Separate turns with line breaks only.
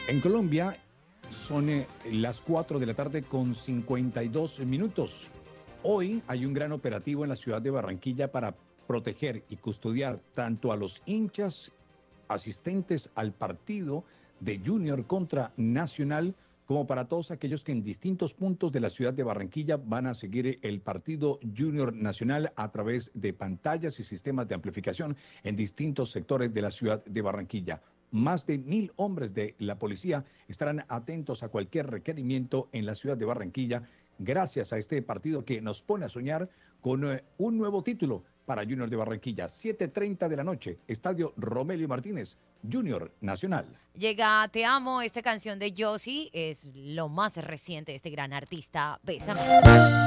En Colombia son las 4 de la tarde con 52 minutos. Hoy hay un gran operativo en la ciudad de Barranquilla para proteger y custodiar tanto a los hinchas asistentes al partido de Junior contra Nacional, como para todos aquellos que en distintos puntos de la ciudad de Barranquilla van a seguir el partido Junior Nacional a través de pantallas y sistemas de amplificación en distintos sectores de la ciudad de Barranquilla. Más de 1.000 hombres de la policía estarán atentos a cualquier requerimiento en la ciudad de Barranquilla, gracias a este partido que nos pone a soñar con un nuevo título para Junior de Barranquilla. 7:30 de la noche, Estadio Romelio Martínez, Junior Nacional.
Llega Te Amo, esta canción de Yossi es lo más reciente de este gran artista. Bésame.